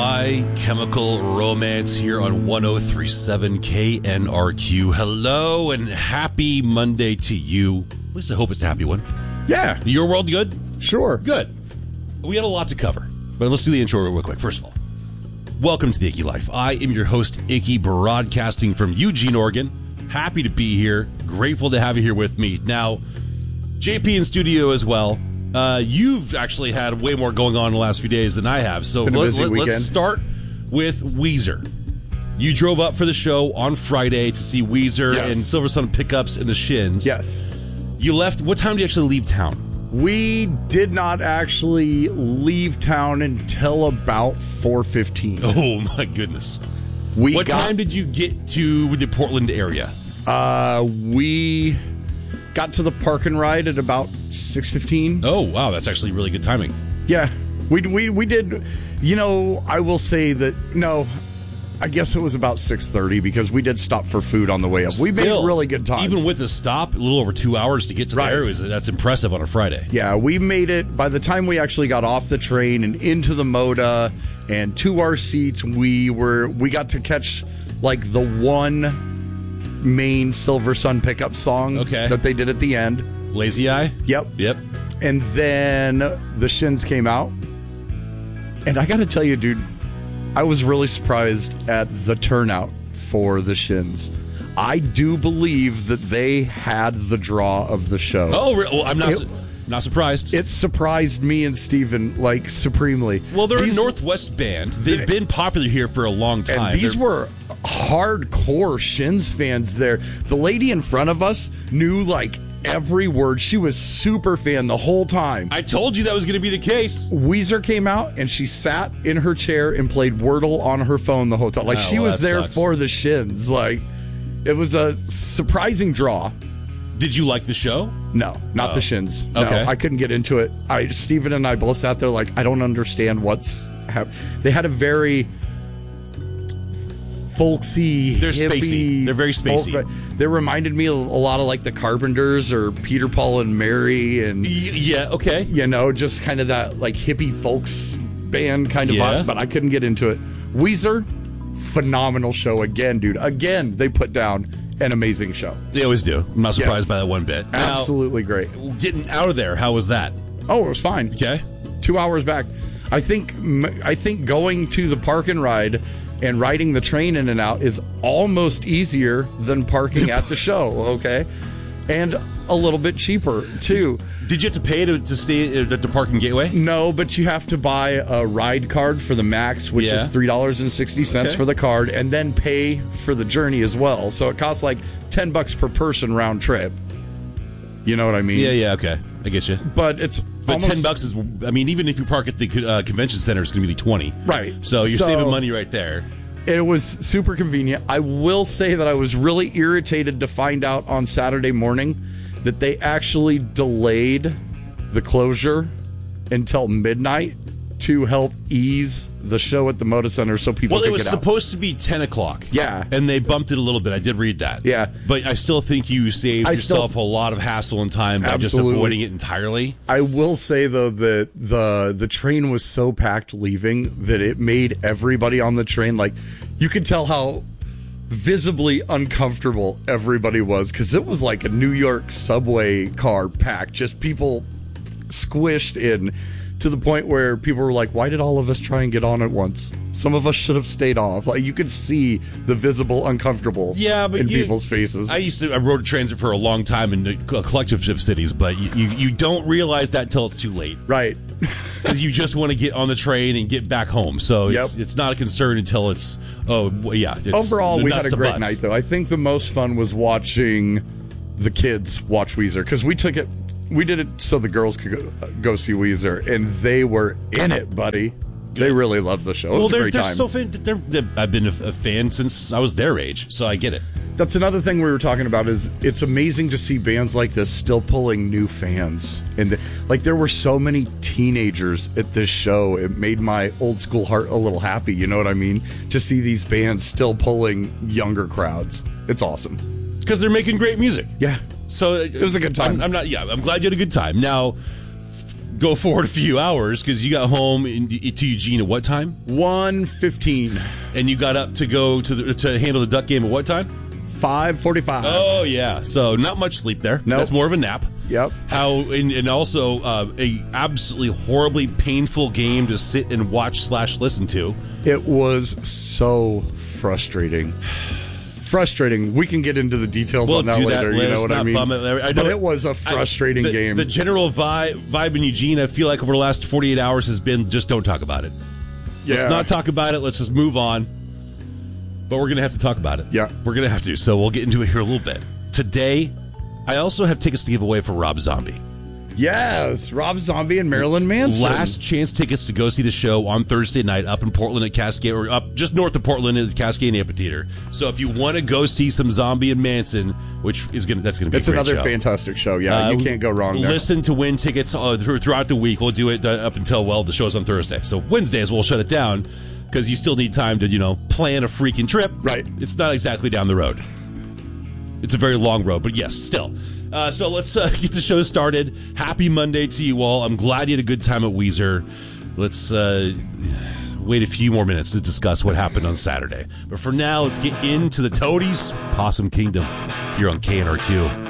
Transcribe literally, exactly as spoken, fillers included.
My Chemical Romance here on one oh three point seven K N R Q. Hello and happy Monday to you. At least I hope it's a happy one. Yeah. Your world good? Sure. Good. We had a lot to cover, but let's do the intro real quick. First of all, welcome to the Icky Life. I am your host, Icky, broadcasting from Eugene, Oregon. Happy to be here. Grateful to have you here with me. Now, J P in studio as well. Uh, you've actually had way more going on in the last few days than I have. So Been a let, busy let, weekend. let's start with Weezer. You drove up for the show on Friday to see Weezer Yes. and Silver Sun Pickups and the Shins. Yes. You left. What time did you actually leave town? We did not actually leave town until about four fifteen. Oh, my goodness. We What got, time did you get to the Portland area? Uh, we got to the park and ride at about six fifteen. Oh, wow. That's actually really good timing. Yeah. We, we, we did, you know, I will say that, no, I guess it was about six thirty because we did stop for food on the way up. We Still, made really good time. Even with the stop, a little over two hours to get to Right. there, was, that's impressive on a Friday. Yeah, we made it. By the time we actually got off the train and into the Moda and to our seats, we were we got to catch like the one main Silver Sun Pickup song Okay. that they did at the end. Lazy Eye? Yep. Yep. And then the Shins came out. And I got to tell you, dude, I was really surprised at the turnout for the Shins. I do believe that they had the draw of the show. Oh, re- well, I'm not It- su- not surprised. It surprised me and Steven, like, supremely. well, they're These- a Northwest band. They've been popular here for a long time. And these They're- were hardcore Shins fans there. The lady in front of us knew, like, every word. She was super fan the whole time. I told you that was going to be the case. Weezer came out, and she sat in her chair and played Wordle on her phone the whole time. Like, Oh, she well, was that there sucks. for the Shins. Like, it was a surprising draw. Did you like the show? No, not Oh. the Shins. No, Okay. I couldn't get into it. I Steven and I both sat there like, I don't understand what's happening. They had a very folksy, They're hippie, spacey. They're very spacey. folk- they reminded me a, a lot of like the Carpenters or Peter, Paul, and Mary, and Y- yeah, okay. you know, just kind of that like hippie folks band kind of Yeah. vibe. But I couldn't get into it. Weezer, phenomenal show again, dude. Again, they put down an amazing show. They always do. I'm not surprised Yes. by that one bit. Now, Absolutely great. getting out of there, how was that? Oh, it was fine. Okay. Two hours back. I think I think going to the park and ride and riding the train in and out is almost easier than parking at the show, okay? And a little bit cheaper, too. Did you have to pay to, to stay at the parking gateway? No, but you have to buy a ride card for the max, which Yeah. is three dollars and sixty cents Okay. for the card, and then pay for the journey as well. So it costs like ten bucks per person round trip. You know what I mean? Yeah, yeah, okay. I get you. But it's But almost, ten bucks is, I mean, even if you park at the uh, convention center, it's going to be twenty. Right. So you're So- saving money right there. It was super convenient. I will say that I was really irritated to find out on Saturday morning that they actually delayed the closure until midnight to help ease the show at the Moda Center so people Well, it could was get out. supposed to be ten o'clock. Yeah. And they bumped it a little bit. I did read that. Yeah. But I still think you saved I still- yourself a lot of hassle and time by Absolutely. just avoiding it entirely. I will say though that the the train was so packed leaving that it made everybody on the train, like, you could tell how visibly uncomfortable everybody was, because it was like a New York subway car packed, just people squished in, to the point where people were like, why did all of us try and get on at once? Some of us should have stayed off. Like, you could see the visible uncomfortable Yeah, but in you- people's faces. I used to, I rode transit for a long time in uh, collective shift cities, but you, you, you don't realize that till it's too late. right. Because you just want to get on the train and get back home. So it's, Yep. it's not a concern until it's, oh, well, yeah. It's Overall, the we nuts had a to great butts. night, though. I think the most fun was watching the kids watch Weezer, because we took it, we did it so the girls could go, go see Weezer, and they were in it, buddy. They really loved the show. It Well, was a they're, great they're time. so fan. They're, they're, I've been a, a fan since I was their age, so I get it. That's another thing we were talking about, is it's amazing to see bands like this still pulling new fans. And the, like, there were so many teenagers at this show. It made my old school heart a little happy. You know what I mean? To see these bands still pulling younger crowds. It's awesome. Because they're making great music. Yeah. So It was a good time. I'm, I'm not. Yeah, I'm glad you had a good time. Now, go forward a few hours because you got home in, to Eugene at what time? one fifteen. And you got up to go to the, to handle the Duck game at what time? five forty-five. Oh, yeah. So not much sleep there. Nope. That's more of a nap. Yep. How and, and also uh, a absolutely horribly painful game to sit and watch slash listen to. It was so frustrating. Frustrating. We can get into the details We'll on that do later. That you later. know what I mean? It. I know but it was a frustrating I, the, game. The general vibe, vibe in Eugene, I feel like over the last forty-eight hours has been just don't talk about it. Yeah. Let's not talk about it. Let's just move on. But we're going to have to talk about it. Yeah. We're going to have to. So we'll get into it here a little bit. Today, I also have tickets to give away for Rob Zombie. Yes. Rob Zombie and Marilyn Manson. Last chance tickets to go see the show on Thursday night up in Portland at Cascade, or up just north of Portland at the Cascade Amphitheater. So if you want to go see some Zombie and Manson, which is going to, that's going to be it's a great another show. fantastic show. Yeah, Uh, you can't go wrong there. Listen to win tickets uh, through, throughout the week. We'll do it uh, up until, well, the show's on Thursday. So Wednesdays we'll shut it down because you still need time to, you know, plan a freaking trip. Right. It's not exactly down the road. It's a very long road, but yes, still. Uh, so let's uh, get the show started. Happy Monday to you all. I'm glad you had a good time at Weezer. Let's uh, wait a few more minutes to discuss what happened on Saturday. But for now, let's get into the Toadies Possum Kingdom here on K N R Q.